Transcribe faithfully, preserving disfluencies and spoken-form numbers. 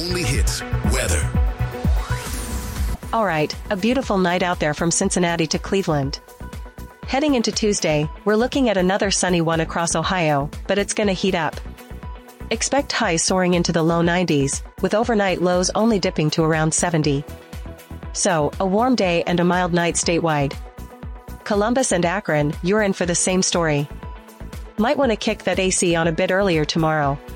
only hits weather. All right, a beautiful night out there from Cincinnati to Cleveland. Heading into Tuesday, we're looking at another sunny one across Ohio, but it's gonna heat up. Expect highs soaring into the low nineties, with overnight lows only dipping to around seventy. So, a warm day and a mild night statewide. Columbus and Akron, you're in for the same story. Might want to kick that A C on a bit earlier tomorrow,